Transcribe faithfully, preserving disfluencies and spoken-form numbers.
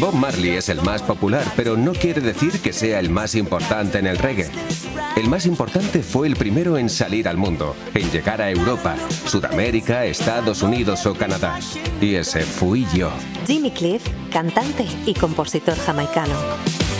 Bob Marley es el más popular, pero no quiere decir que sea el más importante en el reggae. El más importante fue el primero en salir al mundo, en llegar a Europa, Sudamérica, Estados Unidos o Canadá. Y ese fui yo. Jimmy Cliff, cantante y compositor jamaicano.